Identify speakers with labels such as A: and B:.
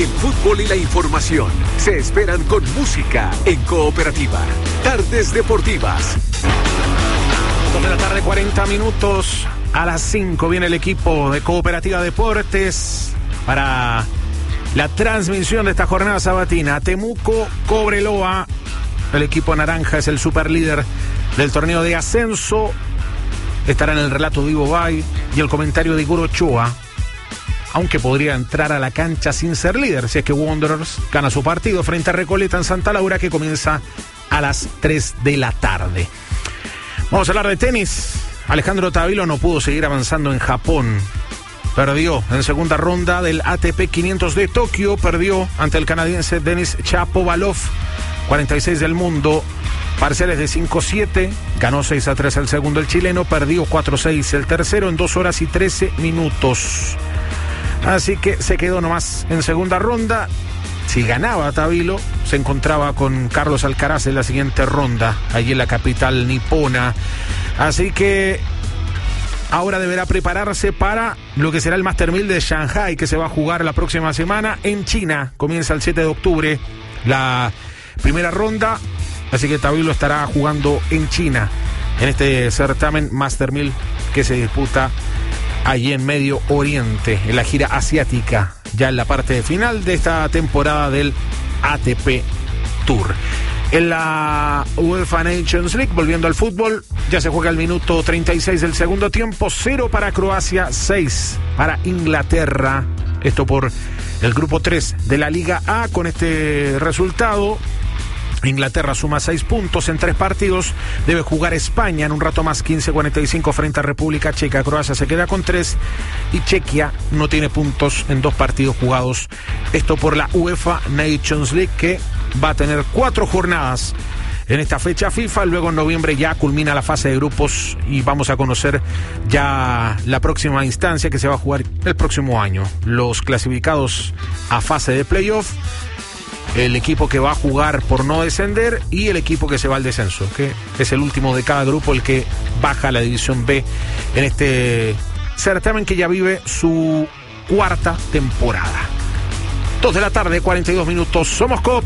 A: El fútbol y la información se esperan con música en Cooperativa. Tardes Deportivas.
B: 2 de la tarde, 40 minutos. A las 5 viene el equipo de Cooperativa Deportes para la transmisión de esta jornada sabatina. Temuco, Cobreloa. El equipo naranja es el superlíder del torneo de ascenso. Estará en el relato de Ivo Bay y el comentario de Igor Ochoa, aunque podría entrar a la cancha sin ser líder si es que Wanderers gana su partido frente a Recoleta en Santa Laura, que comienza a las 3 de la tarde. Vamos a hablar de tenis. Alejandro Tavilo no pudo seguir avanzando en Japón. Perdió en segunda ronda del ATP 500 de Tokio. Perdió ante el canadiense Denis Shapovalov, 46 del mundo. Parciales de 5-7. Ganó 6-3 el segundo el chileno. Perdió 4-6 el tercero en 2 horas y 13 minutos. Así que se quedó nomás en segunda ronda. Si ganaba Tavilo, se encontraba con Carlos Alcaraz en la siguiente ronda, allí en la capital nipona. Así que ahora deberá prepararse para lo que será el Master 1000 de Shanghai, que se va a jugar la próxima semana en China. Comienza el 7 de octubre la primera ronda, así que Tavilo estará jugando en China, en este certamen Master 1000 que se disputa allí en Medio Oriente, en la gira asiática, ya en la parte final de esta temporada del ATP Tour. En la UEFA Nations League, volviendo al fútbol, ya se juega el minuto 36 del segundo tiempo. 0 para Croacia, 6 para Inglaterra. Esto por el grupo 3 de la Liga A. Con este resultado, Inglaterra suma 6 puntos en 3 partidos. Debe jugar España en un rato más, 15:45 frente a República Checa. Croacia se queda con 3 y Chequia no tiene puntos en 2 partidos jugados. Esto por la UEFA Nations League, que va a tener 4 jornadas en esta fecha FIFA. Luego en noviembre ya culmina la fase de grupos y vamos a conocer ya la próxima instancia que se va a jugar el próximo año. Los clasificados a fase de playoff, el equipo que va a jugar por no descender y el equipo que se va al descenso, que es el último de cada grupo, el que baja a la división B en este certamen que ya vive su 4ª temporada. 2 de la tarde, 42 minutos. Somos Coop.